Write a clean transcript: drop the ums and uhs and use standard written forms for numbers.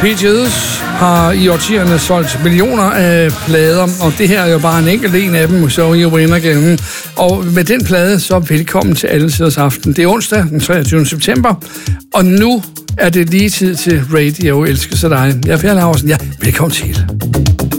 Peaches har i årtierne solgt millioner af plader, og det her er jo bare en enkelt en af dem, So You Win Again. Og med den plade, så velkommen til Alletiders Aften. Det er onsdag, den 23. september, og nu er det lige tid til Radio Elsker sig dig. Jeg er Per Laursen. Ja, velkommen til.